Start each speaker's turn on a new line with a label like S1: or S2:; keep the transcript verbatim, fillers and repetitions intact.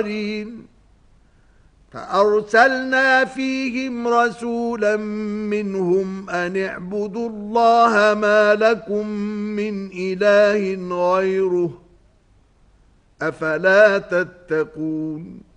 S1: فأرسلنا فيهم رسولا منهم أن اعبدوا الله ما لكم من إله غيره أفلا تتقون